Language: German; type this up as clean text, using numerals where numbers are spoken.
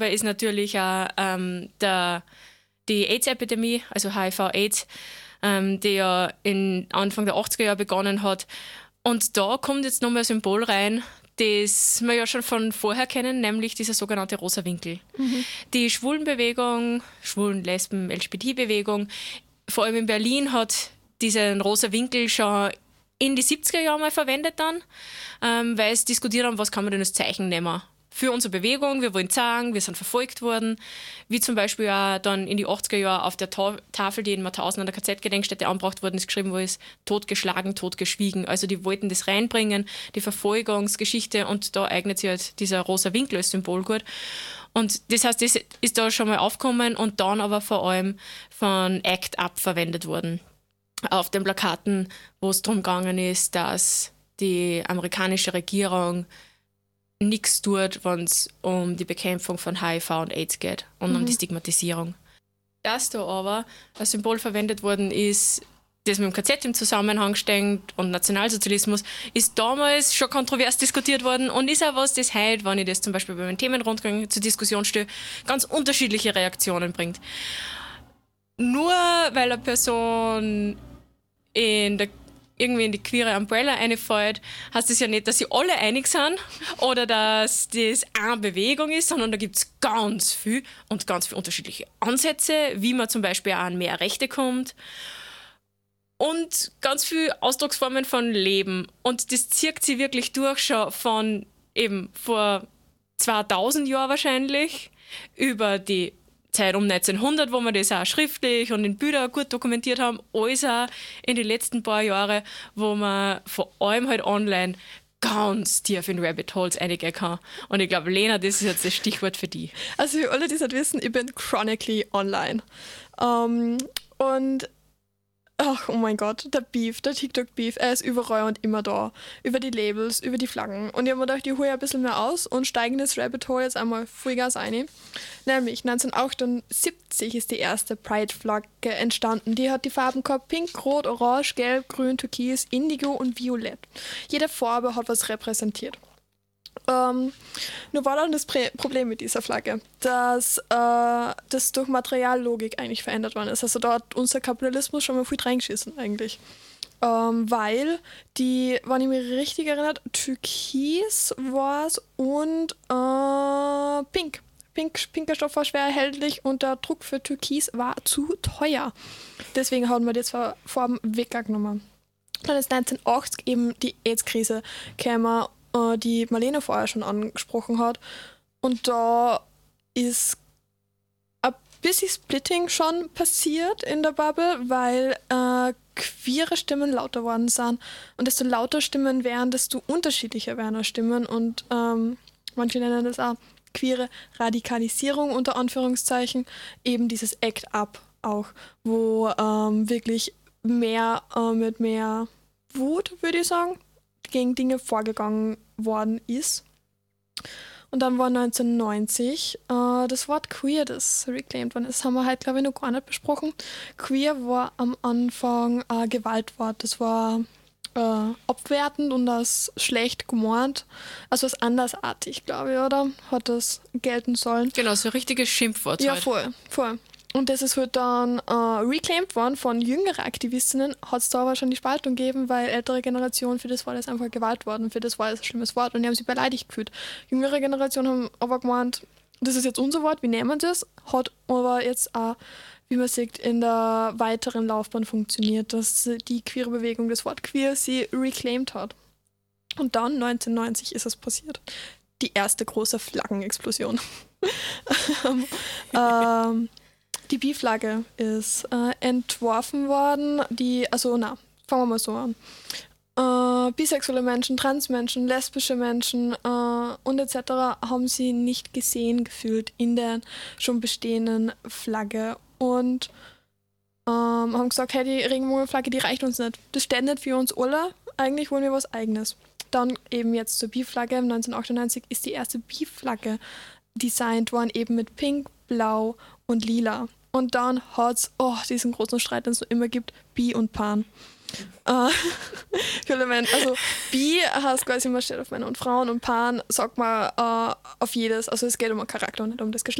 ist natürlich auch die AIDS-Epidemie, also HIV-AIDS, die ja Anfang der 80er Jahre begonnen hat. Und da kommt jetzt nochmal ein Symbol rein, das wir ja schon von vorher kennen, nämlich dieser sogenannte rosa Winkel. Die Schwulenbewegung, Schwulen-, Lesben-, LGBT-Bewegung, vor allem in Berlin, hat diesen rosa Winkel schon in die 70er Jahre mal verwendet dann, weil es diskutiert haben, was kann man denn als Zeichen nehmen für unsere Bewegung, wir wollen sagen, wir sind verfolgt worden, wie zum Beispiel auch dann in die 80er Jahre auf der Tafel, die in Mauthausen an der KZ-Gedenkstätte angebracht worden ist, geschrieben, wo ist totgeschlagen, totgeschwiegen. Also die wollten das reinbringen, die Verfolgungsgeschichte, und da eignet sich halt dieser rosa Winkel als Symbol gut. Und das heißt, das ist da schon mal aufgekommen und dann aber vor allem von ACT UP verwendet worden. Auf den Plakaten, wo es darum gegangen ist, dass die amerikanische Regierung nichts tut, wenn es um die Bekämpfung von HIV und AIDS geht und um die Stigmatisierung. Dass da aber ein Symbol verwendet worden ist, das mit dem KZ im Zusammenhang steht und Nationalsozialismus, ist damals schon kontrovers diskutiert worden und ist auch was, das heute, wenn ich das zum Beispiel bei meinen Themenrundgang zur Diskussion stelle, ganz unterschiedliche Reaktionen bringt. Nur weil eine Person irgendwie in die queere Umbrella reinfällt, heißt das ja nicht, dass sie alle einig sind oder dass das eine Bewegung ist, sondern da gibt es ganz viel und ganz viele unterschiedliche Ansätze, wie man zum Beispiel auch an mehr Rechte kommt und ganz viele Ausdrucksformen von Leben. Und das zieht sie wirklich durch, schon von eben vor 2000 Jahren wahrscheinlich, über die Zeit um 1900, wo wir das auch schriftlich und in Bildern gut dokumentiert haben, als auch in den letzten paar Jahren, wo man vor allem halt online ganz tief in Rabbit Holes reingehen kann. Und ich glaube, Lena, das ist jetzt das Stichwort für dich. Also für alle, die es nicht wissen, ich bin chronically online. Und ach, oh mein Gott, der TikTok-Beef, er ist überall und immer da. Über die Labels, über die Flaggen. Und ich habe mir gedacht, ich hole ein bisschen mehr aus und steige in das Rabbit Hole jetzt einmal Vollgas ein. Nämlich 1978 ist die erste Pride-Flagge entstanden. Die hat die Farben gehabt: Pink, Rot, Orange, Gelb, Grün, Türkis, Indigo und Violett. Jede Farbe hat was repräsentiert. Nur war dann das Problem mit dieser Flagge, dass das durch Materiallogik eigentlich verändert worden ist. Also da hat unser Kapitalismus schon mal viel reingeschissen eigentlich. Weil die, wenn ich mich richtig erinnere, Türkis war es und Pink. Pinker Stoff war schwer erhältlich und der Druck für Türkis war zu teuer. Deswegen haben wir die zwei Farben weggenommen. Dann ist 1980 eben die AIDS-Krise gekommen, die Marlene vorher schon angesprochen hat. Und da ist ein bisschen Splitting schon passiert in der Bubble, weil queere Stimmen lauter worden sind. Und desto lauter Stimmen wären, desto unterschiedlicher wären Stimmen. Und manche nennen das auch queere Radikalisierung unter Anführungszeichen. Eben dieses ACT UP auch, wo wirklich mehr mit mehr Wut, würde ich sagen, gegen Dinge vorgegangen worden ist. Und dann war 1990 das Wort queer, das reclaimed worden ist. Das haben wir halt, glaube ich, noch gar nicht besprochen. Queer war am Anfang ein Gewaltwort. Das war abwertend und als schlecht gemeint. Also als andersartig, glaube ich, oder? Hat das gelten sollen. Genau, so ein richtiges Schimpfwort. Ja, halt. voll. Und das ist halt dann reclaimed worden von jüngeren Aktivistinnen, hat es da aber schon die Spaltung gegeben, weil ältere Generationen, für das war das einfach Gewalt worden, für das war das ein schlimmes Wort und die haben sich beleidigt gefühlt. Jüngere Generationen haben aber gemeint, das ist jetzt unser Wort, wir nehmen das, hat aber jetzt auch, wie man sieht, in der weiteren Laufbahn funktioniert, dass die queere Bewegung das Wort queer sie reclaimed hat. Und dann, 1990, ist es passiert. Die erste große Flaggenexplosion. Die B-Flagge ist entworfen worden. Fangen wir mal so an. Bisexuelle Menschen, Transmenschen, lesbische Menschen und etc. haben sie nicht gesehen gefühlt in der schon bestehenden Flagge und haben gesagt, hey, die Regenbogenflagge, die reicht uns nicht. Das steht nicht für uns alle. Eigentlich wollen wir was Eigenes. Dann eben jetzt zur B-Flagge. 1998 ist die erste B-Flagge designt worden, eben mit Pink, Blau und Lila. Und dann hat es diesen großen Streit, den es noch immer gibt, Bi und Pan. Also Bi heißt quasi, man steht auf Männer und Frauen und Pan sagt man auf jedes, also es geht um einen Charakter und nicht um das Geschlecht.